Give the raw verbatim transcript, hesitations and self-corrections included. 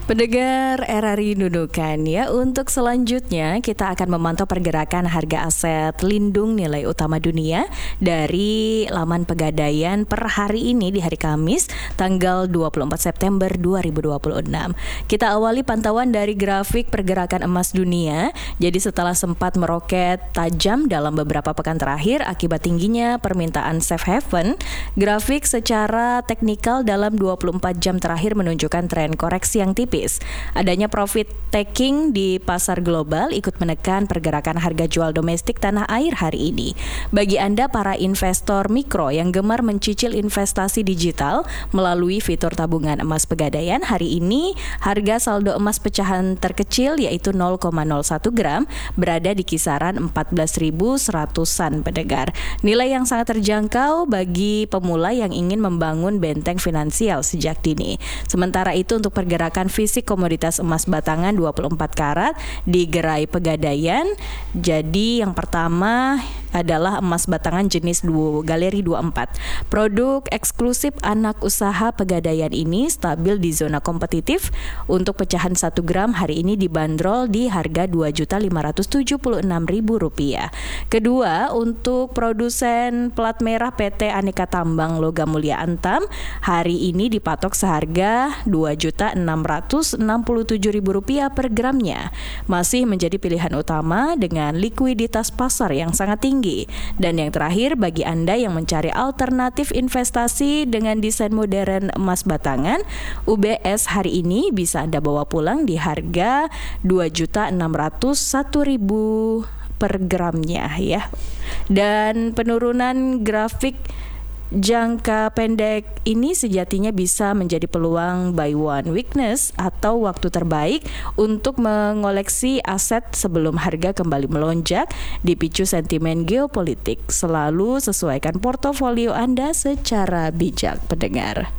Pendengar Era Rindukan ya, untuk selanjutnya kita akan memantau pergerakan harga aset lindung nilai utama dunia dari laman Pegadaian per hari ini di hari Kamis tanggal dua puluh empat September dua ribu dua puluh enam. Kita awali pantauan dari grafik pergerakan emas dunia. Jadi setelah sempat meroket tajam dalam beberapa pekan terakhir akibat tingginya permintaan safe haven, grafik secara teknikal dalam dua puluh empat jam terakhir menunjukkan tren koreksi yang tipis. Adanya profit taking di pasar global ikut menekan pergerakan harga jual domestik tanah air hari ini. Bagi Anda para investor mikro yang gemar mencicil investasi digital melalui fitur tabungan emas Pegadaian, hari ini harga saldo emas pecahan terkecil yaitu nol koma nol satu gram berada di kisaran empat belas ribu seratusan pendengar. Nilai yang sangat terjangkau bagi pemula yang ingin membangun benteng finansial sejak dini. Sementara itu untuk pergerakan fisik komoditas emas batangan dua puluh empat karat di gerai Pegadaian. Jadi yang pertama adalah emas batangan jenis dua galeri dua puluh empat. Produk eksklusif anak usaha Pegadaian ini stabil di zona kompetitif. Untuk pecahan satu gram hari ini dibanderol di harga dua juta lima ratus tujuh puluh enam ribu rupiah. Kedua, untuk produsen plat merah P T Aneka Tambang Logam Mulia Antam hari ini dipatok seharga dua juta enam ratus enam puluh tujuh ribu rupiah per gramnya. Masih menjadi pilihan utama dengan likuiditas pasar yang sangat tinggi. Dan yang terakhir, bagi Anda yang mencari alternatif investasi dengan desain modern emas batangan, U B S hari ini bisa Anda bawa pulang di harga dua juta enam ratus satu ribu per gramnya ya. Dan penurunan grafik jangka pendek ini sejatinya bisa menjadi peluang buy one weakness atau waktu terbaik untuk mengoleksi aset sebelum harga kembali melonjak dipicu sentimen geopolitik. Selalu sesuaikan portofolio Anda secara bijak, pendengar.